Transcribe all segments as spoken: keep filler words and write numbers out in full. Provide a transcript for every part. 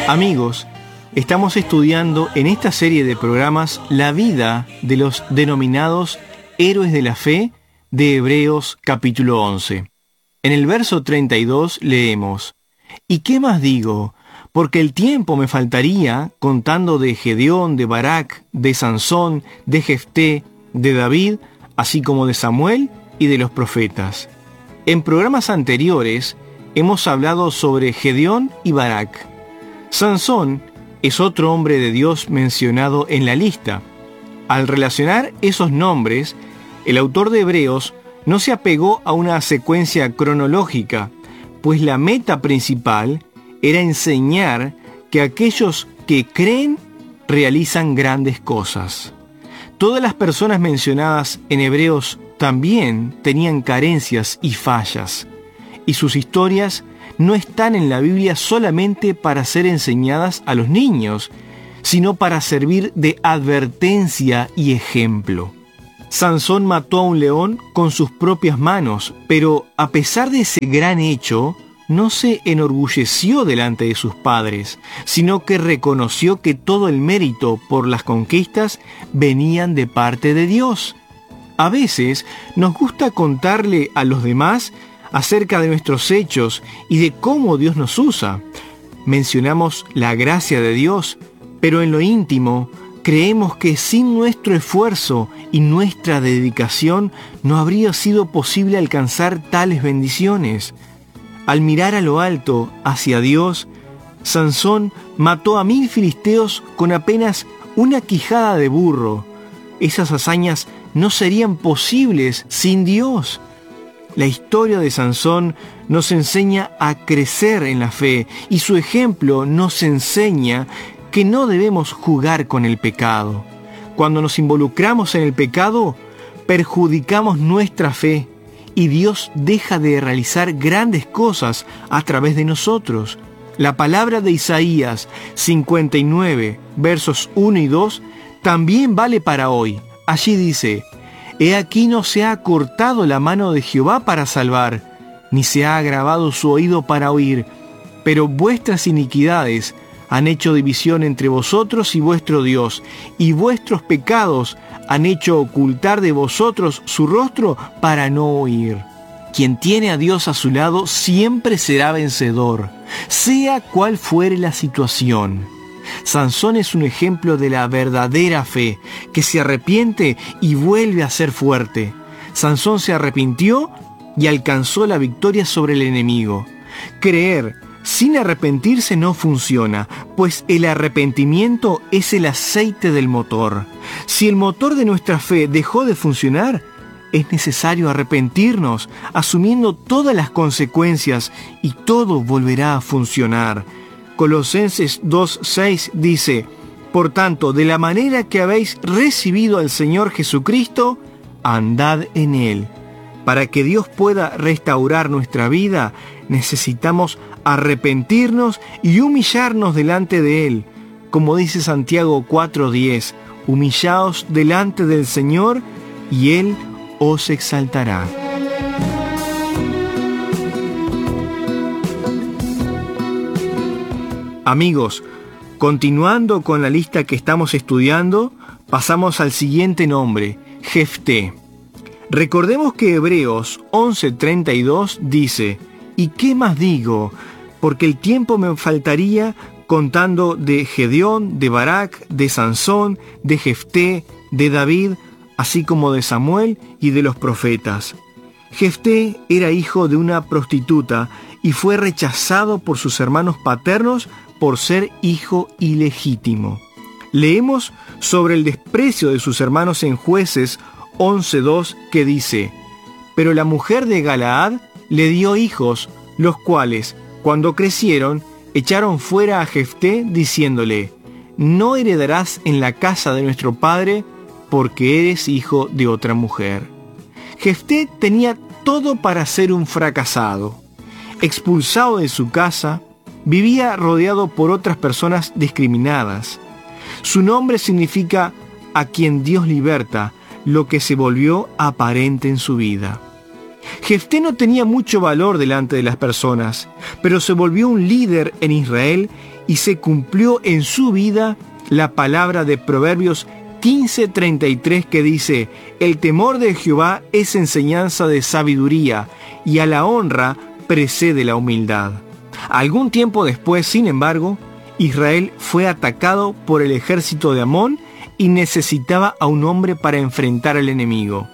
Amigos, estamos estudiando en esta serie de programas la vida de los denominados héroes de la fe de Hebreos capítulo once. En el verso treinta y dos leemos: ¿Y qué más digo? Porque el tiempo me faltaría contando de Gedeón, de Barak, de Sansón, de Jefté, de David, así como de Samuel y de los profetas. En programas anteriores hemos hablado sobre Gedeón y Barak. Sansón es otro hombre de Dios mencionado en la lista. Al relacionar esos nombres, el autor de Hebreos no se apegó a una secuencia cronológica, pues la meta principal era enseñar que aquellos que creen realizan grandes cosas. Todas las personas mencionadas en Hebreos también tenían carencias y fallas, y sus historias no están en la Biblia solamente para ser enseñadas a los niños, sino para servir de advertencia y ejemplo. Sansón mató a un león con sus propias manos, pero a pesar de ese gran hecho, no se enorgulleció delante de sus padres, sino que reconoció que todo el mérito por las conquistas venían de parte de Dios. A veces nos gusta contarle a los demás acerca de nuestros hechos y de cómo Dios nos usa. Mencionamos la gracia de Dios, pero en lo íntimo creemos que sin nuestro esfuerzo y nuestra dedicación no habría sido posible alcanzar tales bendiciones. Al mirar a lo alto hacia Dios, Sansón mató a mil filisteos con apenas una quijada de burro. Esas hazañas no serían posibles sin Dios. La historia de Sansón nos enseña a crecer en la fe, y su ejemplo nos enseña que no debemos jugar con el pecado. Cuando nos involucramos en el pecado, perjudicamos nuestra fe, y Dios deja de realizar grandes cosas a través de nosotros. La palabra de Isaías cincuenta y nueve, versos uno y dos, también vale para hoy. Allí dice: He aquí no se ha cortado la mano de Jehová para salvar, ni se ha agravado su oído para oír, pero vuestras iniquidades han hecho división entre vosotros y vuestro Dios, y vuestros pecados han hecho ocultar de vosotros su rostro para no oír. Quien tiene a Dios a su lado siempre será vencedor, sea cual fuere la situación. Sansón es un ejemplo de la verdadera fe, que se arrepiente y vuelve a ser fuerte. Sansón se arrepintió y alcanzó la victoria sobre el enemigo. Creer sin arrepentirse no funciona, pues el arrepentimiento es el aceite del motor. Si el motor de nuestra fe dejó de funcionar, es necesario arrepentirnos, asumiendo todas las consecuencias, y todo volverá a funcionar. Colosenses dos seis dice: Por tanto, de la manera que habéis recibido al Señor Jesucristo, andad en Él. Para que Dios pueda restaurar nuestra vida, necesitamos arrepentirnos y humillarnos delante de Él. Como dice Santiago cuatro diez, humillaos delante del Señor y Él os exaltará. Amigos, continuando con la lista que estamos estudiando, pasamos al siguiente nombre, Jefté. Recordemos que Hebreos once treinta y dos dice: ¿Y qué más digo? Porque el tiempo me faltaría contando de Gedeón, de Barak, de Sansón, de Jefté, de David, así como de Samuel y de los profetas. Jefté era hijo de una prostituta y fue rechazado por sus hermanos paternos por ser hijo ilegítimo. Leemos sobre el desprecio de sus hermanos en Jueces once dos, que dice: Pero la mujer de Galaad le dio hijos, los cuales, cuando crecieron, echaron fuera a Jefté, diciéndole: No heredarás en la casa de nuestro padre, porque eres hijo de otra mujer. Jefté tenía todo para ser un fracasado. Expulsado de su casa, vivía rodeado por otras personas discriminadas. Su nombre significa a quien Dios liberta, lo que se volvió aparente en su vida. Jefté no tenía mucho valor delante de las personas, pero se volvió un líder en Israel y se cumplió en su vida la palabra de Proverbios quince treinta y tres que dice: el temor de Jehová es enseñanza de sabiduría, y a la honra precede la humildad. Algún tiempo después, sin embargo, Israel fue atacado por el ejército de Amón y necesitaba a un hombre para enfrentar al enemigo.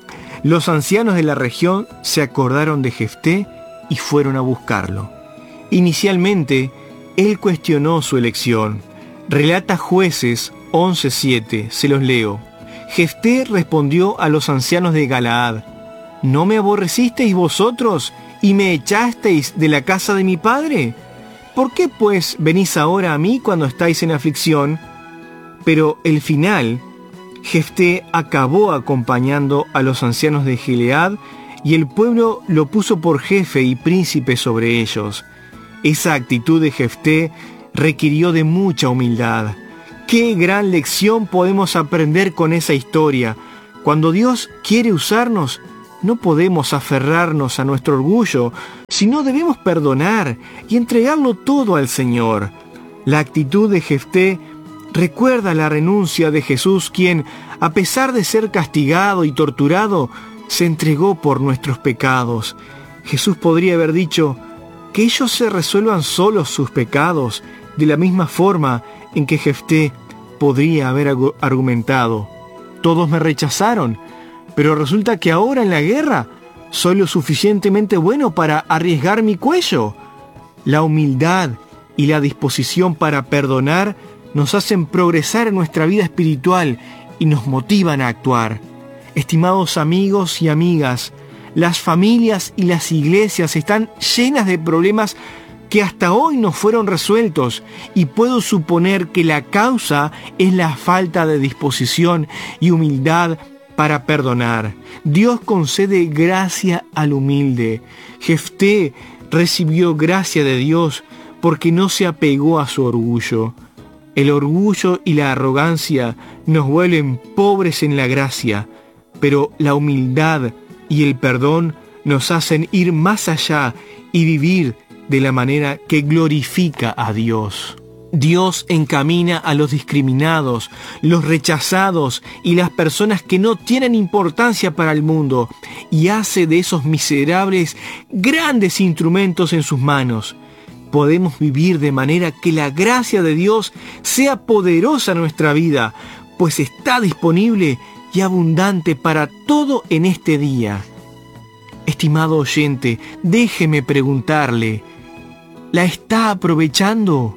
Los ancianos de la región se acordaron de Jefté y fueron a buscarlo. Inicialmente, él cuestionó su elección. Relata Jueces once siete, se los leo. Jefté respondió a los ancianos de Galaad: ¿no me aborrecisteis vosotros y me echasteis de la casa de mi padre? ¿Por qué pues venís ahora a mí cuando estáis en aflicción? Pero el final, Jefté acabó acompañando a los ancianos de Gilead y el pueblo lo puso por jefe y príncipe sobre ellos. Esa actitud de Jefté requirió de mucha humildad. ¡Qué gran lección podemos aprender con esa historia! Cuando Dios quiere usarnos, no podemos aferrarnos a nuestro orgullo, sino debemos perdonar y entregarlo todo al Señor. La actitud de Jefté recuerda la renuncia de Jesús, quien, a pesar de ser castigado y torturado, se entregó por nuestros pecados. Jesús podría haber dicho: que ellos se resuelvan solos sus pecados, de la misma forma en que Jefté podría haber argumentado: todos me rechazaron, pero resulta que ahora en la guerra soy lo suficientemente bueno para arriesgar mi cuello. La humildad y la disposición para perdonar nos hacen progresar en nuestra vida espiritual y nos motivan a actuar. Estimados amigos y amigas, las familias y las iglesias están llenas de problemas que hasta hoy no fueron resueltos, y puedo suponer que la causa es la falta de disposición y humildad para perdonar. Dios concede gracia al humilde. Jefté recibió gracia de Dios porque no se apegó a su orgullo. El orgullo y la arrogancia nos vuelven pobres en la gracia, pero la humildad y el perdón nos hacen ir más allá y vivir de la manera que glorifica a Dios. Dios encamina a los discriminados, los rechazados y las personas que no tienen importancia para el mundo, y hace de esos miserables grandes instrumentos en sus manos. Podemos vivir de manera que la gracia de Dios sea poderosa en nuestra vida, pues está disponible y abundante para todo en este día. Estimado oyente, déjeme preguntarle, ¿la está aprovechando?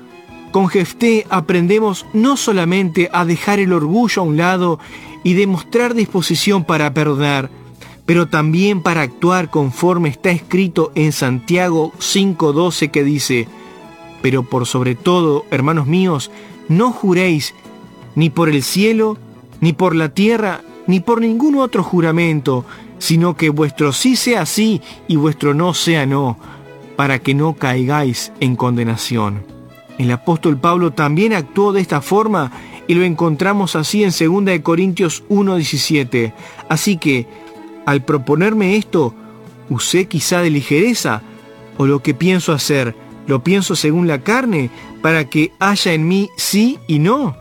Con Jefté aprendemos no solamente a dejar el orgullo a un lado y demostrar disposición para perdonar, pero también para actuar conforme está escrito en Santiago cinco doce, que dice: pero por sobre todo, hermanos míos, no juréis ni por el cielo, ni por la tierra, ni por ningún otro juramento, sino que vuestro sí sea sí y vuestro no sea no, para que no caigáis en condenación. El apóstol Pablo también actuó de esta forma y lo encontramos así en segunda de Corintios uno diecisiete. Así que, al proponerme esto, ¿usé quizá de ligereza? ¿O lo que pienso hacer, lo pienso según la carne, para que haya en mí sí y no?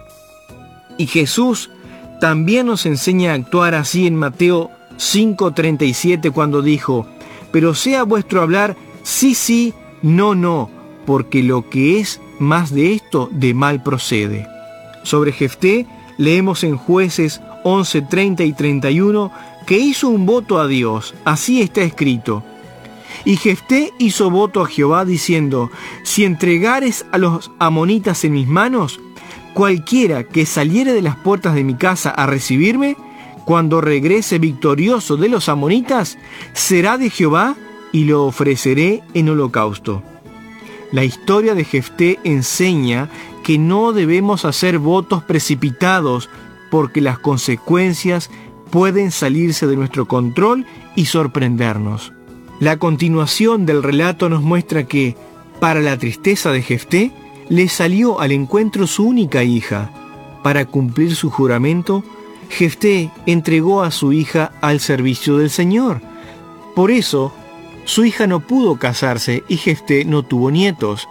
Y Jesús también nos enseña a actuar así en Mateo cinco treinta y siete, cuando dijo: pero sea vuestro hablar sí, sí, no, no, porque lo que es más de esto, de mal procede. Sobre Jefté leemos en Jueces once treinta y treinta y uno que hizo un voto a Dios. Así está escrito: y Jefté hizo voto a Jehová diciendo: si entregares a los amonitas en mis manos, cualquiera que saliere de las puertas de mi casa a recibirme, cuando regrese victorioso de los amonitas, será de Jehová y lo ofreceré en holocausto. La historia de Jefté enseña que no debemos hacer votos precipitados, porque las consecuencias pueden salirse de nuestro control y sorprendernos. La continuación del relato nos muestra que, para la tristeza de Jefté, le salió al encuentro su única hija. Para cumplir su juramento, Jefté entregó a su hija al servicio del Señor. Por eso, su hija no pudo casarse y Jefté no tuvo nietos.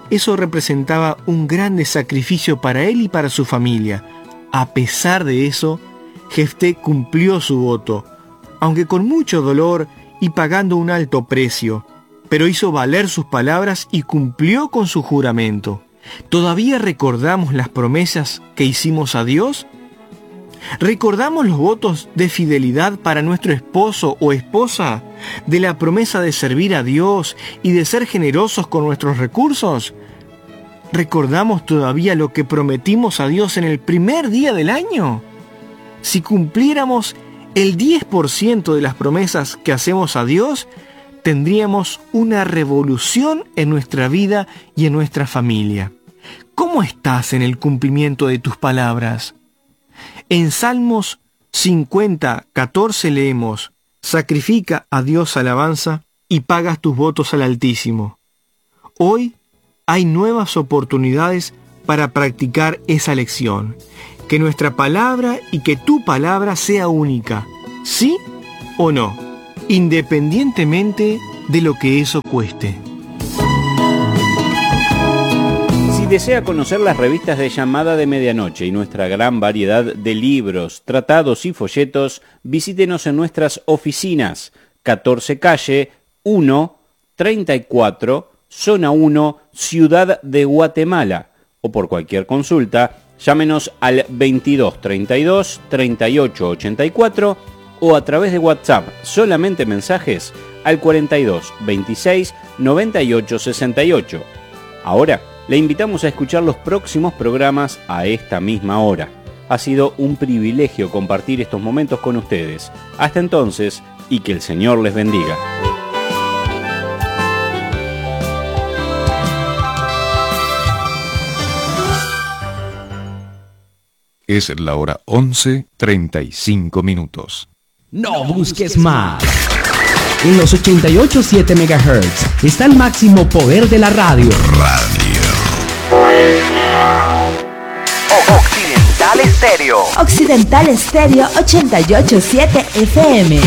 eso representaba un grande sacrificio para él y para su familia. A pesar de eso, Jefté cumplió su voto, aunque con mucho dolor y pagando un alto precio, pero hizo valer sus palabras y cumplió con su juramento. ¿Todavía recordamos las promesas que hicimos a Dios? ¿Recordamos los votos de fidelidad para nuestro esposo o esposa? ¿De la promesa de servir a Dios y de ser generosos con nuestros recursos? ¿Recordamos todavía lo que prometimos a Dios en el primer día del año? Si cumpliéramos el diez por ciento de las promesas que hacemos a Dios, tendríamos una revolución en nuestra vida y en nuestra familia. ¿Cómo estás en el cumplimiento de tus palabras? En Salmos cincuenta, catorce leemos: sacrifica a Dios alabanza y pagas tus votos al Altísimo. Hoy hay nuevas oportunidades para practicar esa lección. Que nuestra palabra y que tu palabra sea única, ¿sí o no? Independientemente de lo que eso cueste. Si desea conocer las revistas de Llamada de Medianoche y nuestra gran variedad de libros, tratados y folletos, visítenos en nuestras oficinas, catorce calle uno, treinta y cuatro, zona uno, Ciudad de Guatemala, o por cualquier consulta, llámenos al veintidós treinta y dos, treinta y ocho ochenta y cuatro o a través de WhatsApp, solamente mensajes, al cuarenta y dos veintiséis noventa y ocho sesenta y ocho. Ahora le invitamos a escuchar los próximos programas a esta misma hora. Ha sido un privilegio compartir estos momentos con ustedes. Hasta entonces, y que el Señor les bendiga. Es la hora once, treinta y cinco minutos. No busques más. En los ochenta y ocho punto siete megahertz está el máximo poder de la radio. Radio. Occidental Estéreo. Occidental Estéreo ochenta y ocho punto siete F M.